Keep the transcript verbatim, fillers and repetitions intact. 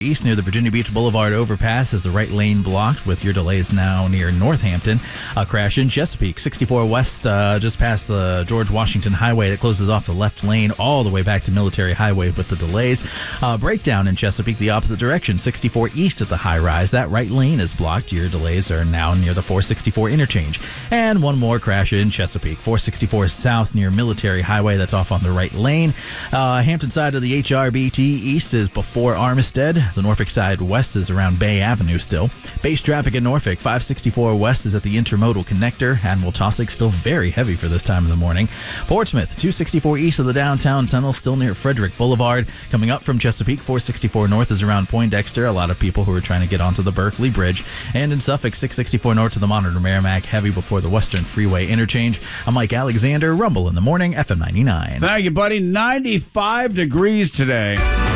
East near the Virginia Beach Boulevard overpass is the right lane blocked with your delays now near Northampton. A crash in Chesapeake, sixty-four West, uh, just past the George Washington Highway that closes off the left lane all the way back to Military Highway with the delays. Uh, breakdown in Chesapeake the opposite direction, sixty-four East at the high rise. That right lane is blocked. Your delays are now near the four sixty-four interchange. And one more crash in Chesapeake, four sixty-four South near Military Highway. That's off on the right lane. Uh, Hampton side of the H R B T East is before Armistead. The Norfolk side west is around Bay Avenue still. Base traffic in Norfolk, five sixty-four West is at the Intermodal Connector. Admiral Taussig still very heavy for this time of the morning. Portsmouth, two sixty-four East of the Downtown Tunnel, still near Frederick Boulevard. Coming up from Chesapeake, four sixty-four North is around Poindexter. A lot of people who are trying to get onto the Berkeley Bridge. And in Suffolk, six sixty-four North to the Monitor Merrimack, heavy before the Western Freeway interchange. I'm Mike Alexander, Rumble in the Morning, F M ninety-nine. Thank you, buddy. ninety-five degrees today.